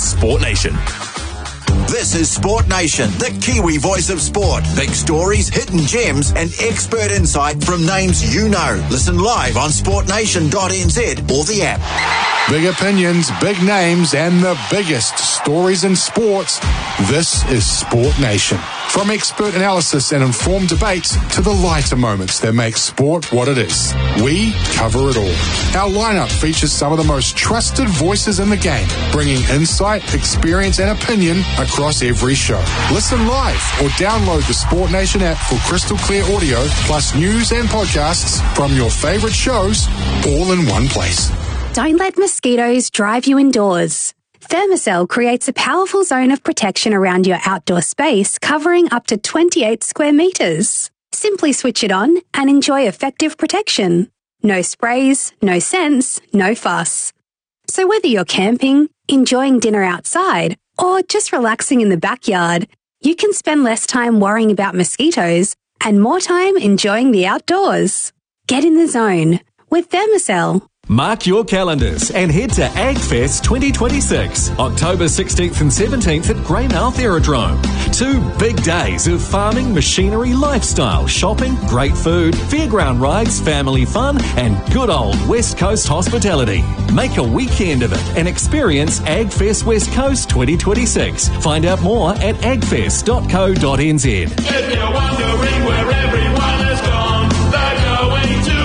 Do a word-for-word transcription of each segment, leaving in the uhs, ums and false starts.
Sport Nation. This is Sport Nation, the Kiwi voice of sport. Big stories, hidden gems, and expert insight from names you know. Listen live on sport nation dot n z or the app. Big opinions, big names, and the biggest stories in sports. This is Sport Nation. From expert analysis and informed debates to the lighter moments that make sport what it is, we cover it all. Our lineup features some of the most trusted voices in the game, bringing insight, experience, and opinion across every show. Listen live or download the Sport Nation app for crystal clear audio, plus news and podcasts from your favorite shows, all in one place. Don't let mosquitoes drive you indoors. Thermacell creates a powerful zone of protection around your outdoor space, covering up to twenty-eight square metres. Simply switch it on and enjoy effective protection. No sprays, no scents, no fuss. So whether you're camping, enjoying dinner outside, or just relaxing in the backyard, you can spend less time worrying about mosquitoes and more time enjoying the outdoors. Get in the zone with Thermacell. Mark your calendars and head to AgFest twenty twenty-six, October sixteenth and seventeenth at Greymouth Aerodrome. Two big days of farming, machinery, lifestyle, shopping, great food, fairground rides, family fun, and good old West Coast hospitality. Make a weekend of it and experience AgFest West Coast twenty twenty-six. Find out more at agfest dot co dot n z. If you're wondering where everyone has gone, they're going to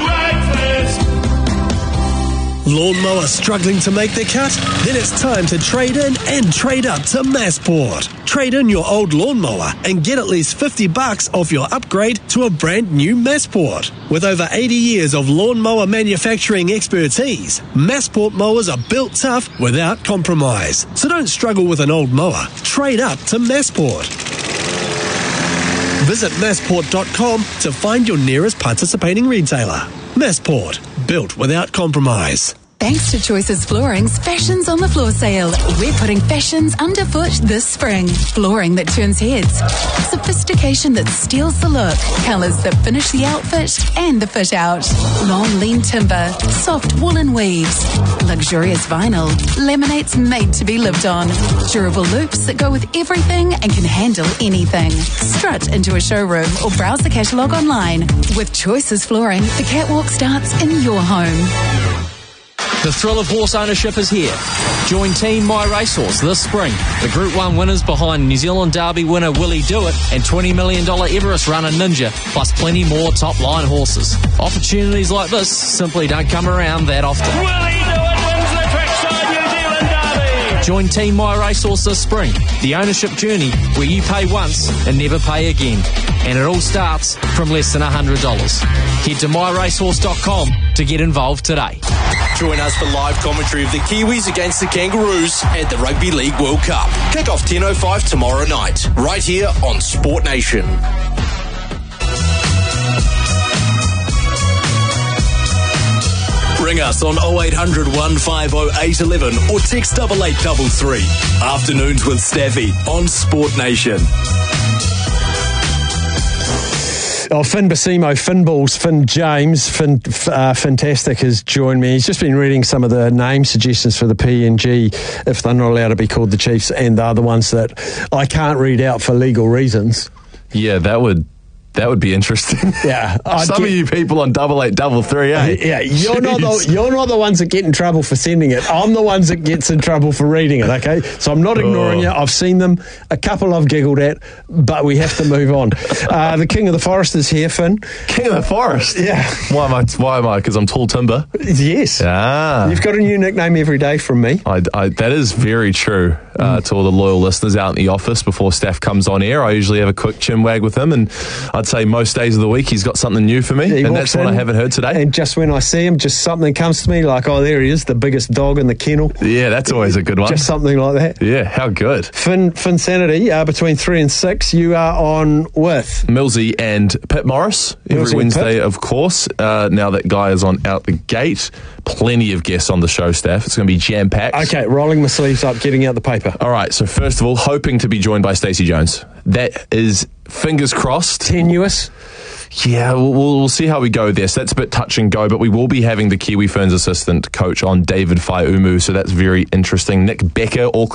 Lawnmower struggling to make the cut? Then it's time to trade in and trade up to Massport. Trade in your old lawnmower and get at least fifty bucks off your upgrade to a brand new Massport. With over eighty years of lawnmower manufacturing expertise, Massport mowers are built tough without compromise. So don't struggle with an old mower. Trade up to Massport. Visit massport dot com to find your nearest participating retailer. Massport, built without compromise. Thanks to Choices Flooring's Fashions on the Floor sale, we're putting fashions underfoot this spring. Flooring that turns heads, sophistication that steals the look, colours that finish the outfit and the fit out. Long lean timber, soft woolen weaves, luxurious vinyl, laminates made to be lived on, durable loops that go with everything and can handle anything. Strut into a showroom or browse the catalogue online. With Choices Flooring, the catwalk starts in your home. The thrill of horse ownership is here. Join Team My Racehorse this spring. The Group one winners behind New Zealand Derby winner Willie Do It and twenty million dollars Everest runner Ninja, plus plenty more top-line horses. Opportunities like this simply don't come around that often. Willie Do It wins the Trackside New Zealand Derby. Join Team My Racehorse this spring. The ownership journey where you pay once and never pay again. And it all starts from less than one hundred dollars. Head to my racehorse dot com to get involved today. Join us for live commentary of the Kiwis against the Kangaroos at the Rugby League World Cup. Kick off ten oh five tomorrow night, right here on Sport Nation. Ring us on oh eight hundred, one five oh, eight one one or text double eight double three. Afternoons with Staffy on Sport Nation. Oh, Finn Basimo, Finn Balls, Finn James, Finn, uh, fantastic, has joined me. He's just been reading some of the name suggestions for the P N G, if they're not allowed to be called the Chiefs, and the other ones that I can't read out for legal reasons. Yeah, that would... That would be interesting. Yeah, I'd some get, of you people on double eight double three, eh? Yeah, you're not the you're not the ones that get in trouble for sending it. I'm the ones that gets in trouble for reading it. Okay, so I'm not ignoring oh. you. I've seen them. A couple I've giggled at, but we have to move on. Uh, the King of the Forest is here, Finn. King of the Forest. Yeah. Why am I? Why am I? Because I'm tall timber. Yes. Ah. You've got a new nickname every day from me. I, I, that is very true. Uh, mm. To all the loyal listeners out in the office, before Staff comes on air, I usually have a quick chin wag with him, and I'd say most days of the week he's got something new for me, he and that's what I haven't heard today. And just when I see him, just something comes to me like, oh, there he is, the biggest dog in the kennel. Yeah, that's always a good one. Just something like that. Yeah, how good. Finn, Finn Sanity, uh, between three and six, you are on with Millsy and Pip Morris every Millsy Wednesday, of course. Uh, now that guy is on out the gate, plenty of guests on the show, Staff. It's going to be jam-packed. Okay, rolling my sleeves up, getting out the paper. All right, so first of all, hoping to be joined by Stacey Jones. That is fingers crossed. Tenuous. Yeah, we'll, we'll see how we go there. So that's a bit touch and go, but we will be having the Kiwi Ferns assistant coach on, David Faiumu, so that's very interesting. Nick Becker, Auckland